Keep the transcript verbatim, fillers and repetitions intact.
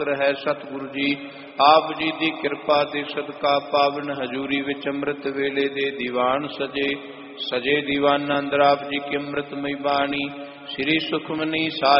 ਹੈ ਸਤਿਗੁਰੂ ਜੀ ਆਪ ਜੀ ਦੀ ਕਿਰਪਾ ਦੇ ਸਦਕਾ ਪਾਵਨ ਹਜ਼ੂਰੀ ਵਿੱਚ ਅੰਮ੍ਰਿਤ ਵੇਲੇ ਦੇ ਦੀਵਾਨ ਸਜੇ ਸਜੇ ਦੀਵਾਨ ਅੰਦਰ ਆਪ ਜੀ ਕੀ ਅੰਮ੍ਰਿਤਮਈ ਬਾਣੀ ਸ੍ਰੀ ਸੁਖਮਨੀ ਸਾਹਿਬ